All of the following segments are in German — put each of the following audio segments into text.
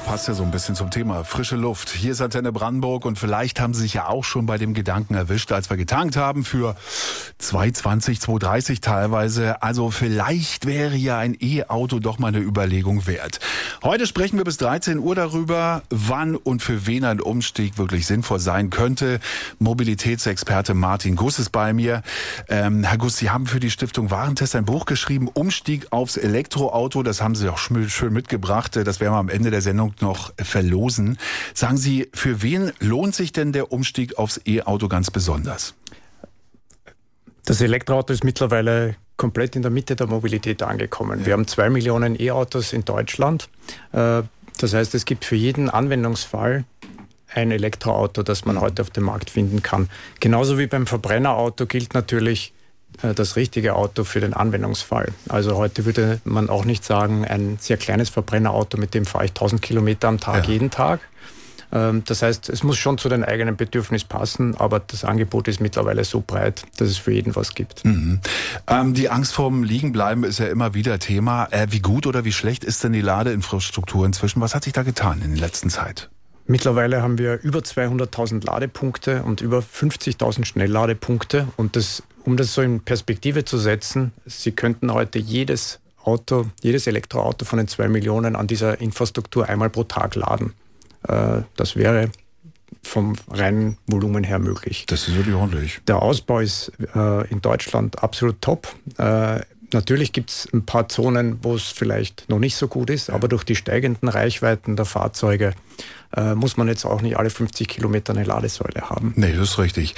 passt ja so ein bisschen zum Thema frische Luft. Hier ist Antenne Brandenburg und vielleicht haben Sie sich ja auch schon bei dem Gedanken erwischt, als wir getankt haben für 2,20, 2,30 teilweise. Also vielleicht wäre ja ein E-Auto doch mal eine Überlegung wert. Heute sprechen wir bis 13 Uhr darüber, wann und für wen ein Umstieg wirklich sinnvoll sein könnte. Mobilitätsexperte Martin Guss ist bei mir. Herr Guss, Sie haben für die Stiftung Warentest ein Buch geschrieben, Umstieg aufs Elektroauto. Das haben Sie auch schön mitgebracht. Das werden wir am Ende der Sendung noch verlosen. Sagen Sie, für wen lohnt sich denn der Umstieg aufs E-Auto ganz besonders? Das Elektroauto ist mittlerweile komplett in der Mitte der Mobilität angekommen. Wir haben 2 Millionen E-Autos in Deutschland. Das heißt, es gibt für jeden Anwendungsfall ein Elektroauto, das man heute auf dem Markt finden kann. Genauso wie beim Verbrennerauto gilt natürlich das richtige Auto für den Anwendungsfall. Also heute würde man auch nicht sagen, ein sehr kleines Verbrennerauto, mit dem fahre ich 1000 Kilometer am Tag, jeden Tag. Das heißt, es muss schon zu den eigenen Bedürfnissen passen, aber das Angebot ist mittlerweile so breit, dass es für jeden was gibt. Die Angst vorm Liegenbleiben ist ja immer wieder Thema. Wie gut oder wie schlecht ist denn die Ladeinfrastruktur inzwischen? Was hat sich da getan in der letzten Zeit? Mittlerweile haben wir über 200.000 Ladepunkte und über 50.000 Schnellladepunkte. Und um das so in Perspektive zu setzen, Sie könnten heute jedes Elektroauto von den 2 Millionen an dieser Infrastruktur einmal pro Tag laden. Das wäre vom reinen Volumen her möglich. Das ist wirklich ordentlich. Der Ausbau ist in Deutschland absolut top. Natürlich gibt es ein paar Zonen, wo es vielleicht noch nicht so gut ist, aber durch die steigenden Reichweiten der Fahrzeuge muss man jetzt auch nicht alle 50 Kilometer eine Ladesäule haben. Nee, das ist richtig.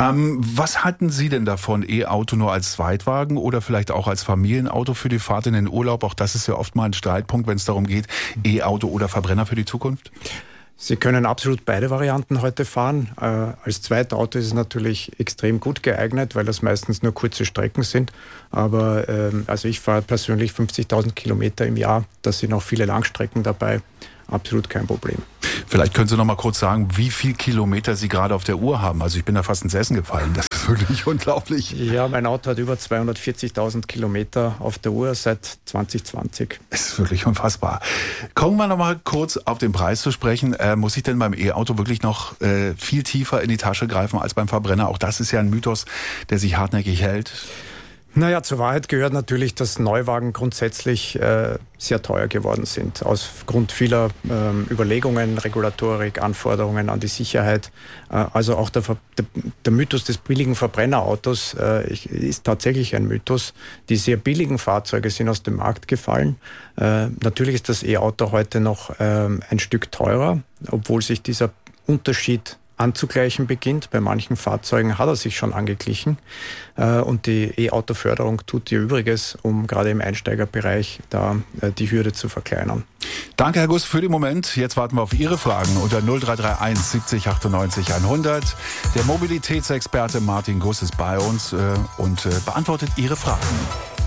Was halten Sie denn davon, E-Auto nur als Zweitwagen oder vielleicht auch als Familienauto für die Fahrt in den Urlaub? Auch das ist ja oft mal ein Streitpunkt, wenn es darum geht, E-Auto oder Verbrenner für die Zukunft? Sie können absolut beide Varianten heute fahren. Als Zweitauto ist es natürlich extrem gut geeignet, weil das meistens nur kurze Strecken sind. Aber also ich fahre persönlich 50.000 Kilometer im Jahr. Da sind auch viele Langstrecken dabei. Absolut kein Problem. Vielleicht können Sie noch mal kurz sagen, wie viel Kilometer Sie gerade auf der Uhr haben. Also ich bin da fast ins Essen gefallen. Das ist wirklich unglaublich. Ja, mein Auto hat über 240.000 Kilometer auf der Uhr seit 2020. Das ist wirklich unfassbar. Kommen wir noch mal kurz auf den Preis zu sprechen. Muss ich denn beim E-Auto wirklich noch viel tiefer in die Tasche greifen als beim Verbrenner? Auch das ist ja ein Mythos, der sich hartnäckig hält. Naja, zur Wahrheit gehört natürlich, dass Neuwagen grundsätzlich sehr teuer geworden sind. Aufgrund vieler Überlegungen, Regulatorik, Anforderungen an die Sicherheit. Also auch der Mythos des billigen Verbrennerautos ist tatsächlich ein Mythos. Die sehr billigen Fahrzeuge sind aus dem Markt gefallen. Natürlich ist das E-Auto heute noch ein Stück teurer, obwohl sich dieser Unterschied anzugleichen beginnt. Bei manchen Fahrzeugen hat er sich schon angeglichen. Und die E-Auto-Förderung tut ihr Übriges, um gerade im Einsteigerbereich da die Hürde zu verkleinern. Danke, Herr Guss, für den Moment. Jetzt warten wir auf Ihre Fragen unter 0331 70 98 100. Der Mobilitätsexperte Martin Guss ist bei uns und beantwortet Ihre Fragen.